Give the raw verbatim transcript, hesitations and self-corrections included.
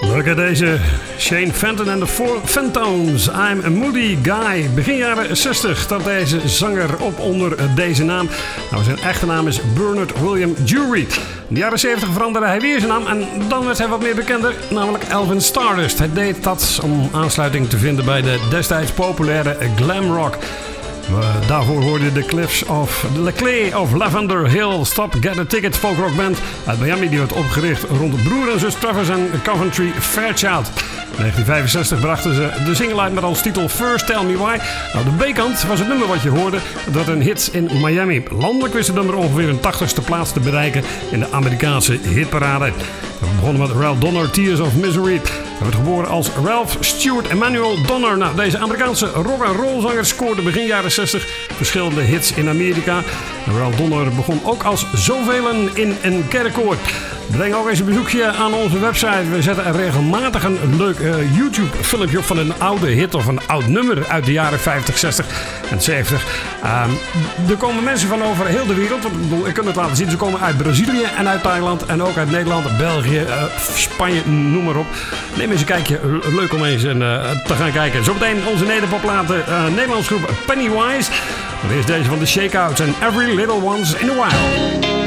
Leuk hè, deze Shane Fenton en de Four Phantoms. I'm a Moody Guy. Begin jaren zestig trad deze zanger op onder deze naam. Nou, zijn echte naam is Bernard William Jury. In de jaren zeventig veranderde hij weer zijn naam en dan werd hij wat meer bekender, namelijk Alvin Stardust. Hij deed dat om aansluiting te vinden bij de destijds populaire glam rock. Uh, daarvoor hoorde je de Cliffs of the Clay of Lavender Hill Stop Get a Ticket folkrockband uit Miami. Die werd opgericht rond broer en zus Travis en Coventry Fairchild. In negentien vijfenzestig brachten ze de single uit met als titel First Tell Me Why. Nou, de B-kant was het nummer wat je hoorde. Dat een hit in Miami. Landelijk wist het nummer ongeveer een tachtigste plaats te bereiken in de Amerikaanse hitparade. We begonnen met Ralph Donner, Tears of Misery. Hij werd geboren als Ralph Stewart Emmanuel Donner. Nou, deze Amerikaanse rock-and-roll zanger scoorde begin jaren zestig verschillende hits in Amerika. En Ralph Donner begon ook als zoveel in een kerkkoor. Breng ook eens een bezoekje aan onze website. We zetten er regelmatig een leuk uh, YouTube-filmpje op van een oude hit of een oud nummer uit de jaren vijftig, zestig en zeventig. Uh, er komen mensen van over heel de wereld. Ik bedoel, ik kan het laten zien. Ze komen uit Brazilië en uit Thailand en ook uit Nederland, België, uh, Spanje, noem maar op. Neem eens een kijkje. Leuk om eens uh, te gaan kijken. Zometeen onze nederpopplaten uh, Nederlands groep Pennywise. Dan is deze van de Shakeouts en Every Little Once in a While.